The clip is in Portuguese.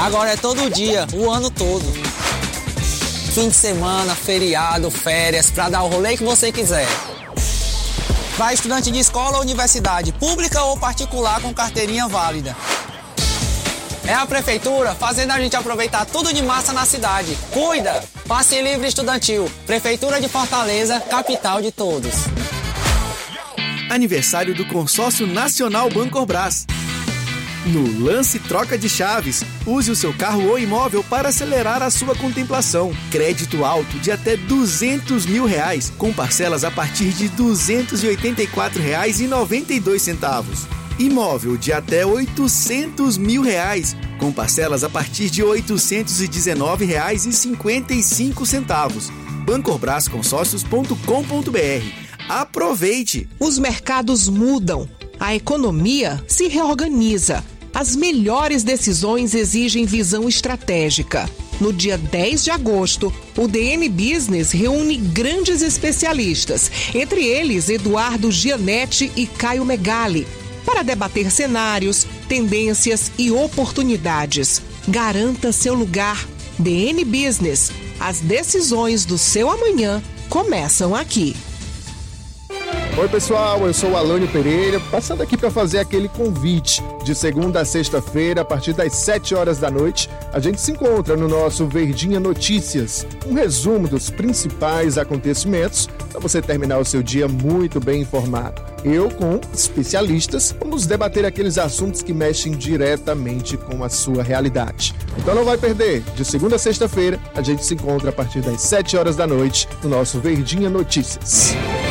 Agora é todo dia, o ano todo. Fim de semana, feriado, férias, para dar o rolê que você quiser. Para estudante de escola ou universidade, pública ou particular com carteirinha válida. É a prefeitura fazendo a gente aproveitar tudo de massa na cidade. Cuida! Passe livre estudantil. Prefeitura de Fortaleza, capital de todos. Aniversário do Consórcio Nacional Bancorbras. No lance troca de chaves, use o seu carro ou imóvel para acelerar a sua contemplação. Crédito alto de até R$200 mil, com parcelas a partir de R$ 284,92. Imóvel de até R$800 mil, com parcelas a partir de R$ 819,55. bancorbrasconsórcios.com.br. Aproveite! Os mercados mudam, a economia se reorganiza. As melhores decisões exigem visão estratégica. No dia 10 de agosto, o DN Business reúne grandes especialistas, entre eles Eduardo Gianetti e Caio Megali, para debater cenários, tendências e oportunidades. Garanta seu lugar. DN Business. As decisões do seu amanhã começam aqui. Oi pessoal, eu sou o Alânio Pereira, passando aqui para fazer aquele convite. De segunda a sexta-feira, a partir das 7 horas da noite, a gente se encontra no nosso Verdinha Notícias, um resumo dos principais acontecimentos para você terminar o seu dia muito bem informado. Eu, com especialistas, vamos debater aqueles assuntos que mexem diretamente com a sua realidade. Então não vai perder, de segunda a sexta-feira, a gente se encontra a partir das 7 horas da noite no nosso Verdinha Notícias.